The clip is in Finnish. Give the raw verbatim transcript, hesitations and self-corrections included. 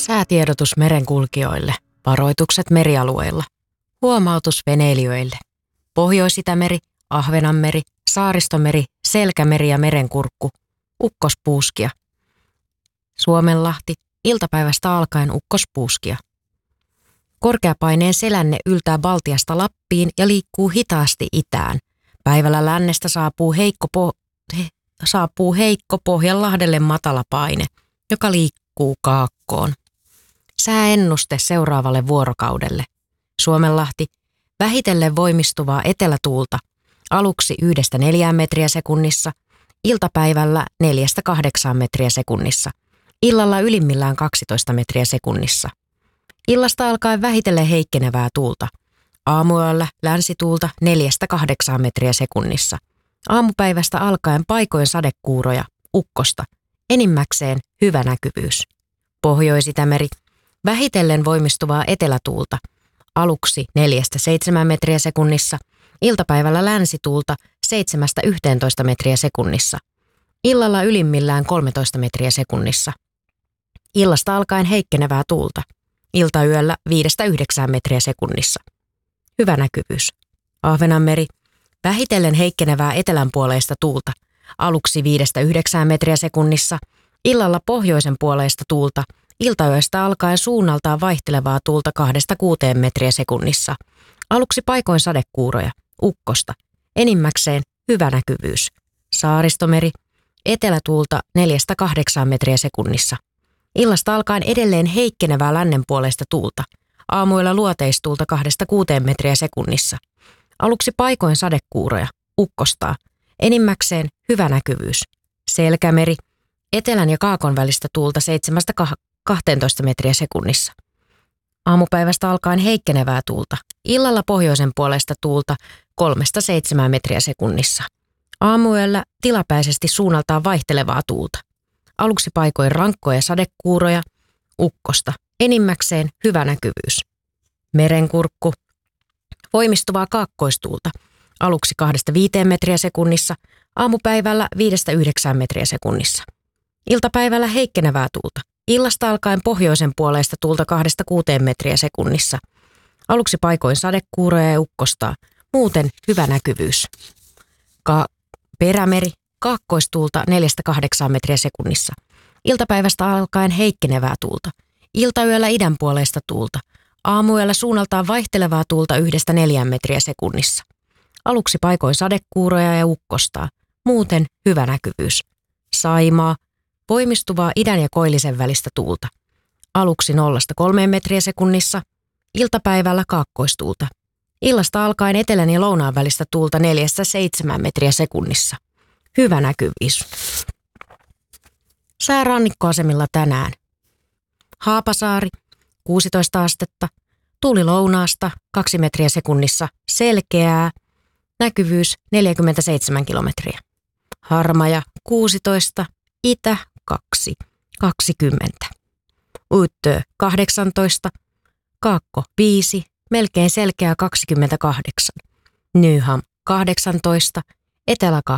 Säätiedotus merenkulkijoille, varoitukset merialueilla, huomautus veneilijöille. Pohjois-Itämeri, Ahvenanmeri, Saaristomeri, Selkämeri ja Merenkurkku, ukkospuuskia. Suomenlahti, iltapäivästä alkaen ukkospuuskia. Korkeapaineen selänne yltää Baltiasta Lappiin ja liikkuu hitaasti itään. Päivällä lännestä saapuu heikko, po- he- saapuu heikko Pohjanlahdelle matala paine, joka liikkuu kaakkoon. Sääennuste seuraavalle vuorokaudelle. Suomenlahti, vähitellen voimistuvaa etelätuulta, aluksi yhdestä neljään metriä sekunnissa, iltapäivällä neljästä kahdeksaan metriä sekunnissa, illalla ylimmillään kaksitoista metriä sekunnissa. Illasta alkaen vähitellen heikkenevää tuulta, aamuyöllä länsituulta neljästä kahdeksaan metriä sekunnissa, aamupäivästä alkaen paikoin sadekuuroja, ukkosta, enimmäkseen hyvä näkyvyys. Pohjois-Itämeri, vähitellen voimistuvaa etelätuulta, aluksi neljästä seitsemään metriä sekunnissa, iltapäivällä länsituulta seitsemästä yhteentoista metriä sekunnissa, illalla ylimmillään kolmetoista metriä sekunnissa. Illasta alkaen heikkenevää tuulta, iltayöllä viidestä yhdeksään metriä sekunnissa. Hyvä näkyvyys. Ahvenanmeri, vähitellen heikkenevää etelänpuoleista tuulta, aluksi viidestä yhdeksään metriä sekunnissa, illalla pohjoisen puoleista tuulta, iltayöstä alkaen suunnaltaan vaihtelevaa tuulta kahdesta kuuteen metriä sekunnissa, aluksi paikoin sadekuuroja, ukkosta, enimmäkseen hyvä näkyvyys. Saaristomeri, etelätuulta neljästä kahdeksaan metriä sekunnissa. Illasta alkaen edelleen heikkenevää lännenpuoleista tuulta, aamuilla luoteistuulta kahdesta kuuteen metriä sekunnissa. Aluksi paikoin sadekuuroja, ukkostaa, enimmäkseen hyvä näkyvyys. Selkämeri, etelän ja kaakon välistä tuulta seitsemästä kahteentoista metriä sekunnissa. Aamupäivästä alkaen heikkenevää tuulta, illalla pohjoisen puolesta tuulta kolmesta seitsemään metriä sekunnissa. Aamuyöllä tilapäisesti suunnaltaan vaihtelevaa tuulta. Aluksi paikoin rankkoja sadekuuroja, ukkosta, enimmäkseen hyvä näkyvyys. Merenkurkku, voimistuvaa kaakkoistuulta, aluksi kahdesta viiteen metriä sekunnissa, aamupäivällä viidestä yhdeksään metriä sekunnissa. Iltapäivällä heikkenevää tuulta, illasta alkaen pohjoisen puoleista tuulta kahdesta kuuteen metriä sekunnissa. Aluksi paikoin sadekuuroja ja ukkostaa, muuten hyvä näkyvyys. Ka- perämeri, kaakkoistuulta neljästä kahdeksaan metriä sekunnissa. Iltapäivästä alkaen heikkenevää tuulta, iltayöllä idän puoleista tuulta, aamuyöllä suunnaltaan vaihtelevaa tuulta yhdestä neljään metriä sekunnissa. Aluksi paikoin sadekuuroja ja ukkostaa, muuten hyvä näkyvyys. Saimaa, voimistuvaa idän ja koillisen välistä tuulta. Aluksi nollasta kolmeen metriä sekunnissa, iltapäivällä kaakkoistuulta. Illasta alkaen etelän ja lounaan välistä tuulta neljästä seitsemään metriä sekunnissa. Hyvä näkyvyys. Sää rannikkoasemilla tänään. Haapasaari, kuusitoista astetta, tuuli lounaasta, kaksi metriä sekunnissa, selkeää, näkyvyys neljäkymmentäseitsemän kilometriä. Harmaja, kuusitoista, itä, kaksi, kaksikymmentä. Uittö, kahdeksantoista, kaakko, viisi, melkein selkeää kaksikymmentäkahdeksan. Nyham, kahdeksantoista, etelä